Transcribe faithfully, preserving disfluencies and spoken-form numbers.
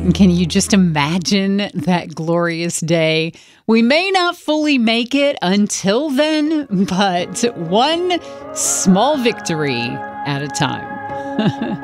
Can you just imagine that glorious day? We may not fully make it until then, but one small victory at a time.